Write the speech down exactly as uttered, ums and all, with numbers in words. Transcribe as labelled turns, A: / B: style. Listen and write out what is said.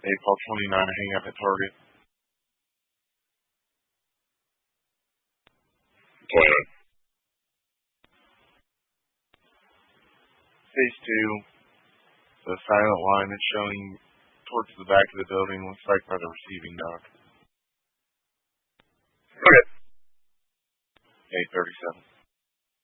A: A Paul twenty-nine, hang up at target.
B: twenty-nine.
A: Phase two, the silent line is showing towards the back of the building, looks like by the receiving dock.
B: Okay.
A: eight thirty-seven.